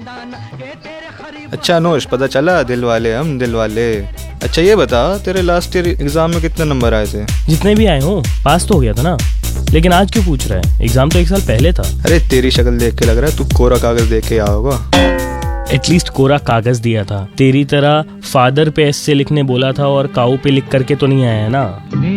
अच्छा अनुष, पता चला दिल वाले हम दिल वाले। अच्छा ये बता, तेरे लास्ट ईयर एग्जाम में कितने नंबर आए थे? जितने भी आए हो पास तो हो गया था ना। लेकिन आज क्यों पूछ रहा है? एग्जाम तो 1 साल पहले था। अरे तेरी शक्ल देख के लग रहा है तू कोरा कागज देख के आया होगा। एटलीस्ट कोरा कागज दिया था। तेरी तरह फादर पे एस से लिखने बोला था और काऊ पे लिख करके तो नहीं आया है ना।